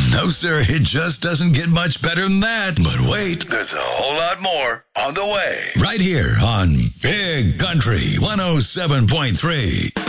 No, sir, it just doesn't get much better than that. But wait, there's a whole lot more on the way. Right here on Big Country 107.3.